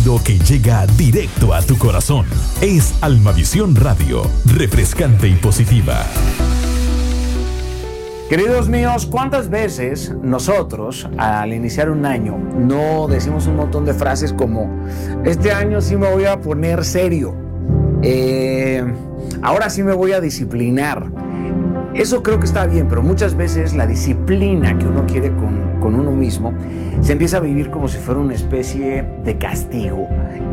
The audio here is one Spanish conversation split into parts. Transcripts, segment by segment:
Lo que llega directo a tu corazón es Almavisión Radio, refrescante y positiva. Queridos míos, ¿cuántas veces nosotros al iniciar un año no decimos un montón de frases como este año sí me voy a poner serio, ahora sí me voy a disciplinar? Eso creo que está bien, pero muchas veces la disciplina que uno quiere con uno mismo se empieza a vivir como si fuera una especie de castigo,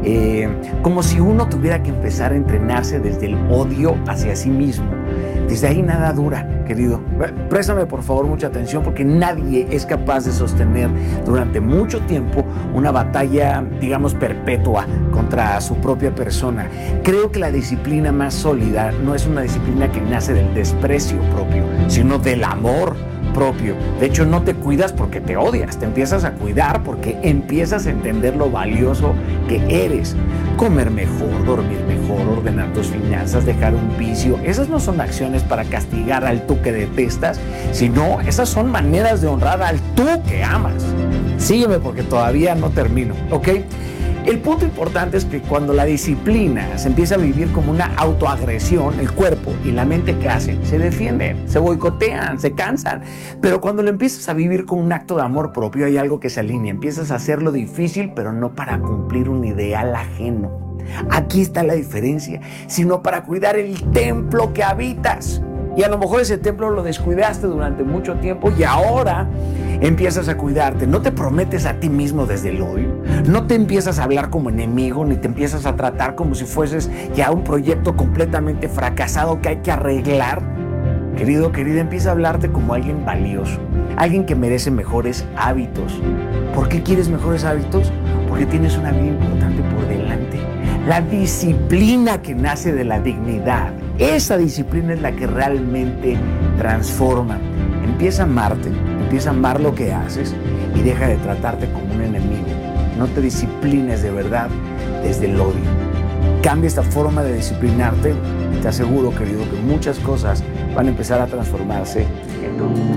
como si uno tuviera que empezar a entrenarse desde el odio hacia sí mismo. Desde ahí nada dura, querido. Préstame por favor mucha atención, porque nadie es capaz de sostener durante mucho tiempo una batalla, digamos, perpetua contra su propia persona. Creo que la disciplina más sólida no es una disciplina que nace del desprecio propio, sino del amor propio. De hecho, no te cuidas porque te odias, te empiezas a cuidar porque empiezas a entender lo valioso que eres. Comer mejor, dormir mejor, ordenar tus finanzas, dejar un vicio. Esas no son acciones para castigar al tú que detestas, sino esas son maneras de honrar al tú que amas. Sígueme porque todavía no termino, ¿ok? El punto importante es que cuando la disciplina se empieza a vivir como una autoagresión, el cuerpo y la mente, ¿qué hacen? Se defienden, se boicotean, se cansan. Pero cuando lo empiezas a vivir con un acto de amor propio, hay algo que se alinea. Empiezas a hacerlo difícil, pero no para cumplir un ideal ajeno. Aquí está la diferencia, sino para cuidar el templo que habitas. Y a lo mejor ese templo lo descuidaste durante mucho tiempo y ahora empiezas a cuidarte. No te prometes a ti mismo desde el odio. No te empiezas a hablar como enemigo, ni te empiezas a tratar como si fueses ya un proyecto completamente fracasado que hay que arreglar. Querido, querida, empieza a hablarte como alguien valioso, alguien que merece mejores hábitos. ¿Por qué quieres mejores hábitos? Porque tienes una vida importante por delante. La disciplina que nace de la dignidad, esa disciplina es la que realmente transforma. Empieza a amarte, empieza a amar lo que haces y deja de tratarte como un enemigo. No te disciplines de verdad desde el odio. Cambia esta forma de disciplinarte y te aseguro, querido, que muchas cosas van a empezar a transformarse en todo.